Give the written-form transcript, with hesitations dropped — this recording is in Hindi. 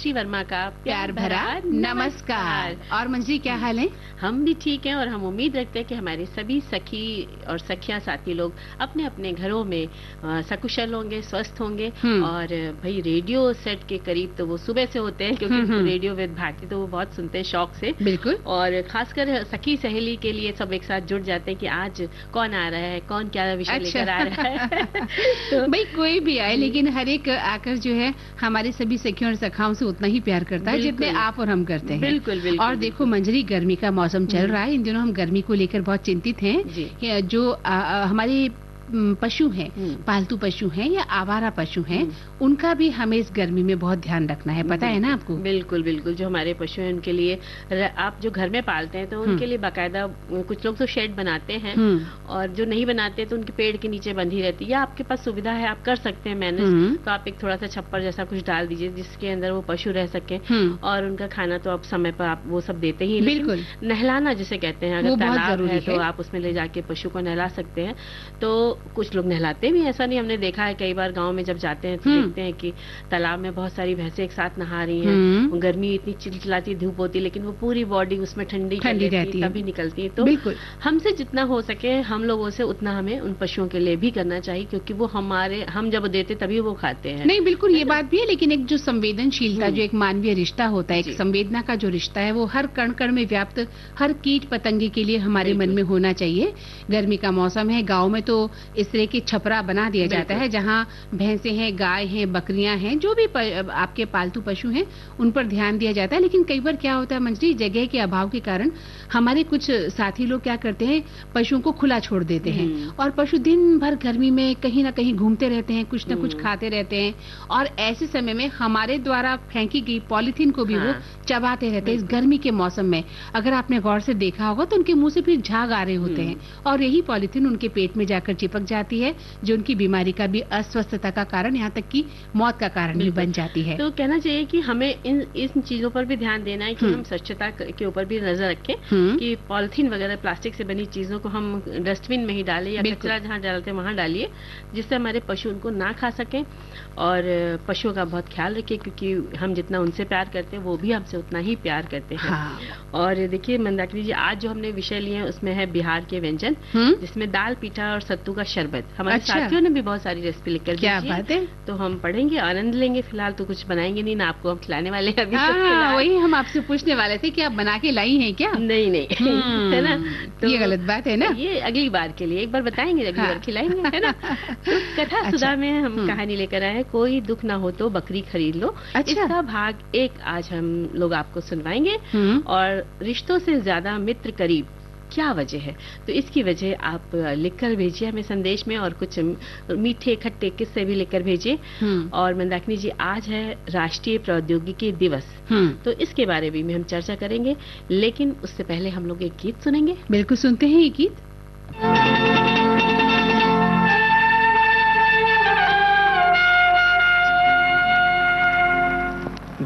मंजरी वर्मा का प्यार भरा नमस्कार। और मंजरी, क्या हाल है? हम भी ठीक हैं और हम उम्मीद रखते हैं कि हमारे सभी सखी और सखियां साथी लोग अपने अपने घरों में सकुशल होंगे, स्वस्थ होंगे। और भाई रेडियो सेट के करीब तो वो सुबह से होते हैं, क्योंकि रेडियो विद भारती तो वो बहुत सुनते हैं शौक से। बिल्कुल। और खासकर सखी सहेली के लिए सब एक साथ जुड़ जाते हैं कि आज कौन आ रहा है, कौन क्या विषय लेकर आ रहा है। तो भाई कोई भी आए, लेकिन हर एक आकर जो है हमारे सभी सखियों और सखाओं से उतना ही प्यार करता है जितने आप और हम करते हैं। बिल्कुल बिल्कुल। और देखो मंजरी, गर्मी का मौसम चल रहा है, इन दिनों हम गर्मी को लेकर बहुत चिंतित हैं। जो हमारे पशु हैं, पालतू पशु हैं या आवारा पशु हैं, उनका भी हमें इस गर्मी में बहुत ध्यान रखना है, पता है ना आपको? बिल्कुल बिल्कुल। जो हमारे पशु हैं उनके लिए, आप जो घर में पालते हैं तो उनके लिए बाकायदा कुछ लोग तो शेड बनाते हैं, और जो नहीं बनाते तो उनके पेड़ के नीचे बंधी रहती है। या आपके पास सुविधा है, आप कर सकते हैं मैनेज, तो आप एक थोड़ा सा छप्पर जैसा कुछ डाल दीजिए जिसके अंदर वो पशु रह सके। और उनका खाना तो आप समय पर आप वो सब देते ही। बिल्कुल। नहलाना जिसे कहते हैं, अगर तालाब है तो आप उसमें ले जाके पशु को नहला सकते हैं। तो कुछ लोग नहलाते भी, ऐसा नहीं, हमने देखा है कई बार गांव में जब जाते हैं तो देखते हैं कि तालाब में बहुत सारी भैंसें एक साथ नहा रही हैं। गर्मी इतनी चिलचिलाती धूप होती है, लेकिन वो पूरी बॉडी उसमें ठंडी रहती है, तभी निकलती है। तो बिल्कुल हमसे जितना हो सके हम लोगों से उतना हमें उन पशुओं के लिए भी करना चाहिए, क्योंकि वो हम जब देते तभी वो खाते हैं। नहीं, बिल्कुल ये बात भी है, लेकिन एक जो संवेदनशीलता, जो एक मानवीय रिश्ता होता है, एक संवेदना का जो रिश्ता है, वो हर कण कण में व्याप्त हर कीट पतंगे के लिए हमारे मन में होना चाहिए। गर्मी का मौसम है, गाँव में तो इस तरह की छपरा बना दिया जाता है जहाँ भैंसे हैं, गाय हैं, बकरियां हैं, जो भी आपके पालतू पशु हैं उन पर ध्यान दिया जाता है। लेकिन कई बार क्या होता है मंजरी, जगह के अभाव के कारण हमारे कुछ साथी लोग क्या करते हैं, पशुओं को खुला छोड़ देते हैं, और पशु दिन भर गर्मी में कहीं ना कहीं घूमते रहते हैं, कुछ ना कुछ खाते रहते हैं, और ऐसे समय में हमारे द्वारा फेंकी गई पॉलिथीन को भी वो चबाते रहते हैं। इस गर्मी के मौसम में अगर आपने गौर से देखा होगा तो उनके मुंह से फिर झाग आ रहे होते हैं, और यही पॉलिथीन उनके पेट में जाकर चिपक जाती है, जो उनकी बीमारी का भी, अस्वस्थता का कारण, यहाँ तक कि मौत का कारण भी बन जाती है। तो कहना चाहिए कि हमें इन चीजों पर भी ध्यान देना है कि हम स्वच्छता के ऊपर भी नजर रखें, कि पॉलिथीन वगैरह प्लास्टिक से बनी चीजों को हम डस्टबिन में ही डालें, या कचरा जहाँ डालते हैं वहां डालिए, जिससे हमारे पशु उनको ना खा सकें। और पशुओं का बहुत ख्याल रखिए, क्योंकि हम जितना उनसे प्यार करते हैं वो भी हमसे उतना ही प्यार करते हैं। और देखिए मंदाकिनी जी, आज जो हमने विषय लिए हैं उसमें है बिहार के व्यंजन, जिसमें दाल, पीठा और सत्तू का शरबत। हमारे साथियों ने भी बहुत सारी रेसिपी लिखकर क्या बात है, तो हम पढ़ेंगे, आनंद लेंगे। फिलहाल तो कुछ बनाएंगे नहीं ना, आपको हम खिलाने वाले हैं अभी। वही हम आपसे पूछने वाले थे कि आप बना के लाई हैं क्या? नहीं है ना, तो ये गलत बात है ना, ये अगली बार के लिए, एक बार बताएंगे, अगली बार खिलाएंगे, है ना। तो कथा सुधा में हम कहानी लेकर आए हैं, कोई दुख ना हो तो बकरी खरीद लो। इसका भाग 1 आज हम लोग आपको सुनवाएंगे। और रिश्तों से ज्यादा मित्र करीब, क्या वजह है? तो इसकी वजह आप लिखकर भेजिए हमें संदेश में, और कुछ मीठे खट्टे किस्से भी लिखकर भेजिए। और मंदाकिनी जी, आज है राष्ट्रीय प्रौद्योगिकी दिवस, तो इसके बारे में हम चर्चा करेंगे, लेकिन उससे पहले हम लोग एक गीत सुनेंगे। बिल्कुल, सुनते हैं ये गीत।